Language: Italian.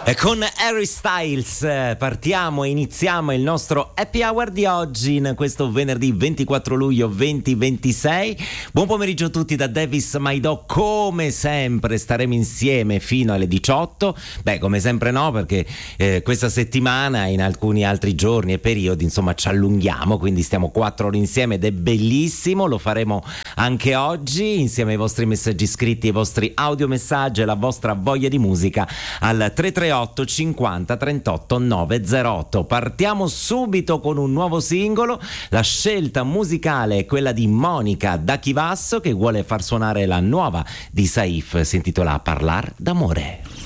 E con Harry Styles partiamo e iniziamo il nostro happy hour di oggi in questo venerdì 24 luglio 2026. Buon pomeriggio a tutti da Davis Maidò. Come sempre staremo insieme fino alle 18. Beh, come sempre no, perché questa settimana in alcuni altri giorni e periodi insomma ci allunghiamo, quindi stiamo 4 ore insieme ed è bellissimo. Lo faremo anche oggi insieme ai vostri messaggi scritti, ai vostri audiomessaggi e la vostra voglia di musica al 338 50 38 908. Partiamo subito con un nuovo singolo. La scelta musicale è quella di Monica da Chivasso, che vuole far suonare la nuova di Saif, si intitola Parlar d'amore.